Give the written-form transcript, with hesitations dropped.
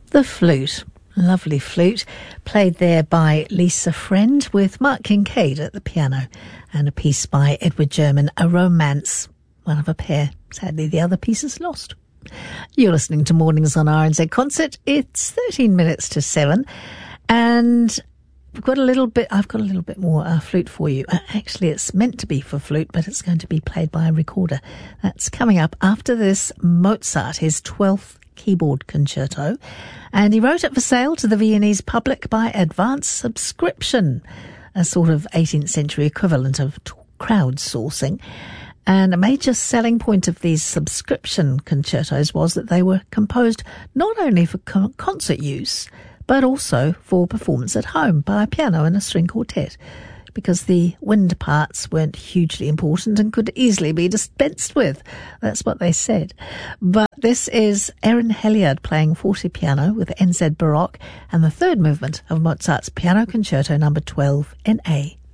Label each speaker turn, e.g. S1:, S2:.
S1: The flute, lovely flute, played there by Lisa Friend with Mark Kincaid at the piano, and a piece by Edward German, A Romance, one of a pair. Sadly, the other piece is lost. You're listening to Mornings on RNZ Concert. It's 13 minutes to 7, and I've got a little bit more flute for you. Actually, it's meant to be for flute, but it's going to be played by a recorder. That's coming up after this. Mozart, his 12th keyboard concerto, and he wrote it for sale to the Viennese public by advance subscription, a sort of 18th century equivalent of crowdsourcing. And a major selling point of these subscription concertos was that they were composed not only for concert use, but also for performance at home by a piano and a string quartet, because the wind parts weren't hugely important and could easily be dispensed with. That's what they said. But this is Aaron Heliard playing fortepiano with NZ Baroque and the third movement of Mozart's Piano Concerto No. 12 in A.